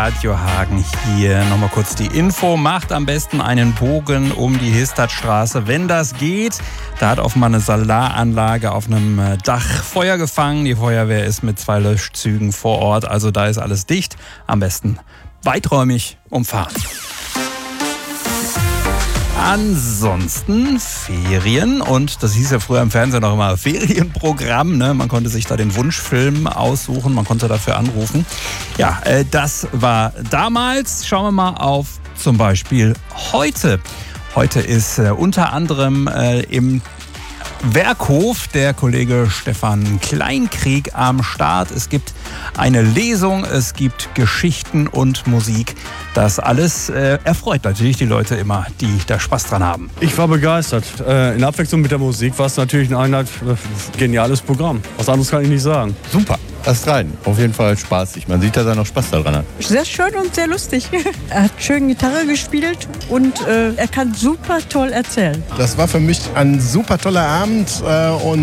Radio Hagen hier. Nochmal kurz die Info. Macht am besten einen Bogen um die Histadstraße, wenn das geht. Da hat offenbar eine Solaranlage auf einem Dach Feuer gefangen. Die Feuerwehr ist mit 2 Löschzügen vor Ort. Also da ist alles dicht. Am besten weiträumig umfahren. Ansonsten Ferien, und das hieß ja früher im Fernsehen noch immer Ferienprogramm, ne? Man konnte sich da den Wunschfilm aussuchen, man konnte dafür anrufen. Ja, das war damals. Schauen wir mal auf zum Beispiel heute. Heute ist unter anderem im Werkhof der Kollege Stefan Kleinkrieg am Start. Es gibt eine Lesung, es gibt Geschichten und Musik. Das alles erfreut natürlich die Leute immer, die da Spaß dran haben. Ich war begeistert. In Abwechslung mit der Musik war es natürlich ein geniales Programm. Was anderes kann ich nicht sagen. Super. Erst rein. Auf jeden Fall spaßig. Man sieht, dass er noch Spaß daran hat. Sehr schön und sehr lustig. Er hat schön Gitarre gespielt und er kann super toll erzählen. Das war für mich ein super toller Abend und